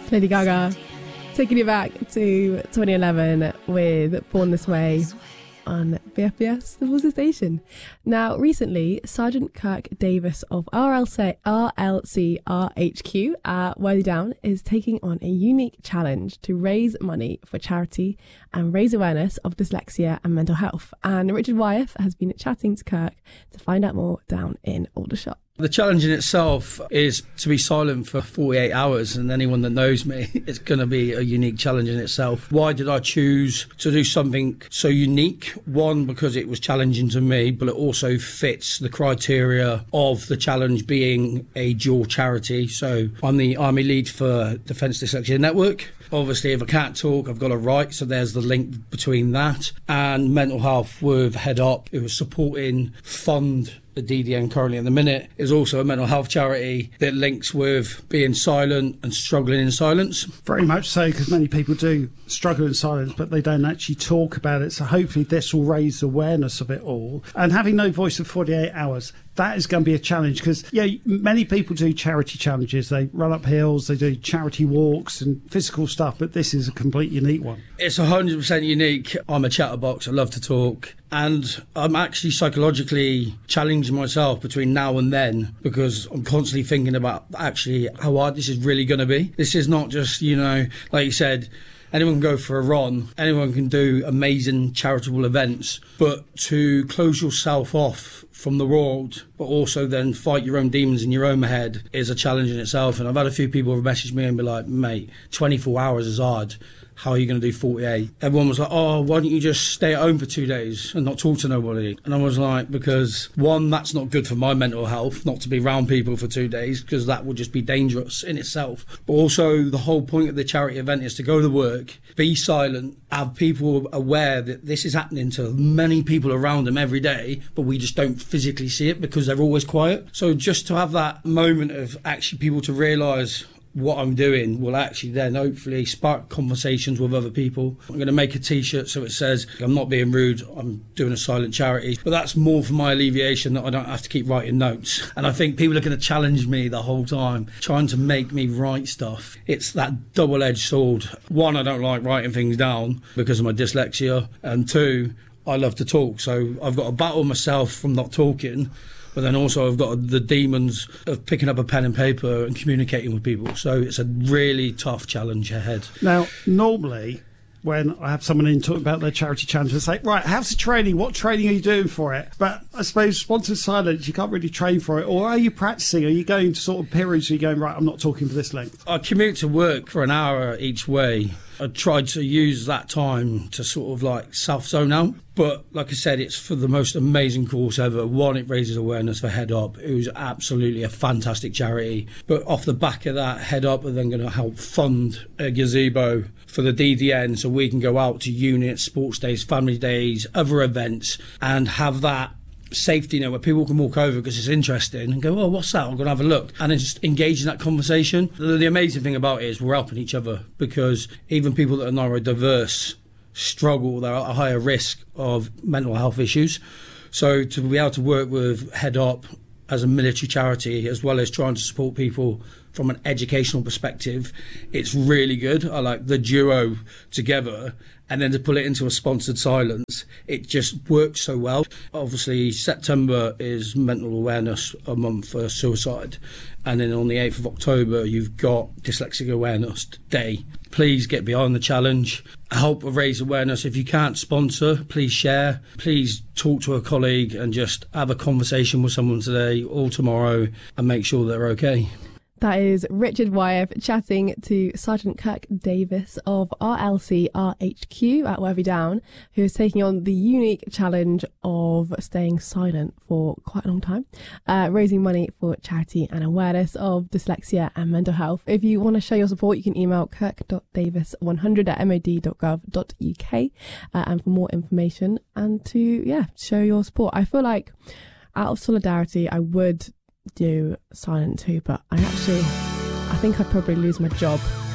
Lady Gaga, taking you back to 2011 with Born This Way on BFBS, the Voices Station. Now, recently, Sergeant Kirk Davis of RLCRHQ at Worthy Down is taking on a unique challenge to raise money for charity and raise awareness of dyslexia and mental health. And Richard Wyeth has been chatting to Kirk to find out more down in Aldershot. The challenge in itself is to be silent for 48 hours, and anyone that knows me, it's going to be a unique challenge in itself. Why did I choose to do something so unique? One, because it was challenging to me, but it also fits the criteria of the challenge being a dual charity. So I'm the Army Lead for Defence Dyslexia Network. Obviously, if I can't talk, I've got to write, so there's the link between that. And mental health with Head Up, who was supporting fund the DDN currently at the minute, is also a mental health charity that links with being silent and struggling in silence. Very much so, because many people do struggle in silence, but they don't actually talk about it. So hopefully this will raise awareness of it all. And having no voice for 48 hours, that is going to be a challenge, because many people do charity challenges. They run up hills, they do charity walks and physical stuff, but this is a complete unique one. It's 100% unique. I'm a chatterbox, I love to talk, and I'm actually psychologically challenging myself between now and then, because I'm constantly thinking about actually how hard this is really going to be. This is not just, like you said, anyone can go for a run, anyone can do amazing charitable events, but to close yourself off from the world, but also then fight your own demons in your own head is a challenge in itself. And I've had a few people message me and be like, mate, 24 hours is hard. How are you going to do 48? Everyone was like, oh, why don't you just stay at home for 2 days and not talk to nobody? And I was like, because one, that's not good for my mental health, not to be around people for 2 days, because that would just be dangerous in itself. But also the whole point of the charity event is to go to work, be silent, have people aware that this is happening to many people around them every day, but we just don't physically see it because they're always quiet. So just to have that moment of actually people to realise what I'm doing will actually then hopefully spark conversations with other people. I'm going to make a t-shirt so it says, I'm not being rude, I'm doing a silent charity. But that's more for my alleviation, that I don't have to keep writing notes. And I think people are going to challenge me the whole time, trying to make me write stuff. It's that double-edged sword. One, I don't like writing things down because of my dyslexia. And two, I love to talk. So I've got to battle myself from not talking. But then also I've got the demons of picking up a pen and paper and communicating with people. So it's a really tough challenge ahead. Now, normally, when I have someone in talking about their charity challenge, I say, right, how's the training? What training are you doing for it? But I suppose sponsored silence, you can't really train for it. Or are you practicing? Are you going to sort of periods where you're going, right, I'm not talking for this length? I commute to work for an hour each way. I tried to use that time to sort of like self-zone out. But like I said, it's for the most amazing cause ever. One, it raises awareness for Head Up, who's absolutely a fantastic charity. But off the back of that, Head Up are then going to help fund a gazebo for the DDN so we can go out to units, sports days, family days, other events, and have that safety net where people can walk over because it's interesting and go, oh, what's that? I'm going to have a look. And then just engage in that conversation. The amazing thing about it is we're helping each other, because even people that are neurodiverse struggle, they're at a higher risk of mental health issues. So to be able to work with Head Up as a military charity, as well as trying to support people from an educational perspective, it's really good. I like the duo together, and then to pull it into a sponsored silence, it just works so well. Obviously, September is Mental Awareness a month for suicide, and then on the 8th of October, you've got Dyslexic Awareness Day. Please get behind the challenge, help raise awareness. If you can't sponsor, please share. Please talk to a colleague and just have a conversation with someone today or tomorrow and make sure they're okay. That is Richard Wyeth chatting to Sergeant Kirk Davis of RLCRHQ at Worthy Down, who is taking on the unique challenge of staying silent for quite a long time, raising money for charity and awareness of dyslexia and mental health. If you want to show your support, you can email kirk.davis100@mod.gov.uk and for more information and to show your support. I feel like out of solidarity, I would do silent too, but I think I'd probably lose my job